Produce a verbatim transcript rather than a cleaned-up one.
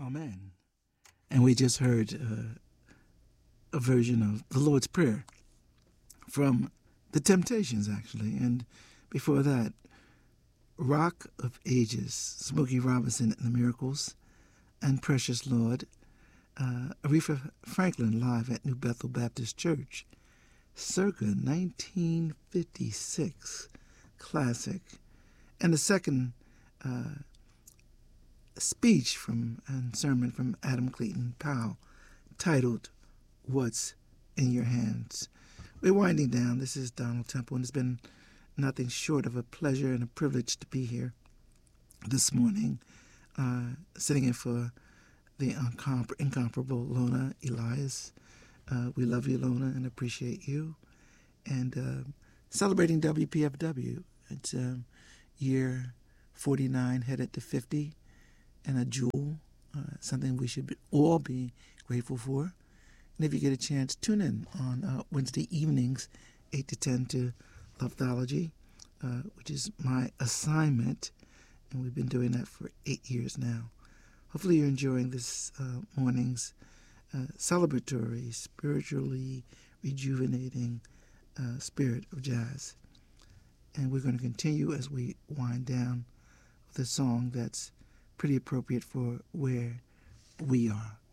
Amen. And we just heard uh, a version of the Lord's Prayer from the Temptations, actually. And before that, Rock of Ages, Smokey Robinson and the Miracles, and Precious Lord, uh, Aretha Franklin live at New Bethel Baptist Church, circa nineteen fifty-six, classic. And the second uh, speech from and sermon from Adam Clayton Powell, titled What's in Your Hands. We're winding down. This is Donald Temple, and it's been nothing short of a pleasure and a privilege to be here this morning, uh, sitting in for the uncom- incomparable Lona Elias. Uh, we love you, Lona, and appreciate you. And uh, celebrating W P F W. It's um, year forty-nine, headed to fifty, and a jewel, uh, something we should be, all be grateful for. And if you get a chance, tune in on uh, Wednesday evenings, eight to ten, to Loveology, uh, which is my assignment, and we've been doing that for eight years now. Hopefully you're enjoying this uh, morning's uh, celebratory, spiritually rejuvenating uh, spirit of jazz. And we're going to continue as we wind down with a song that's pretty appropriate for where we are.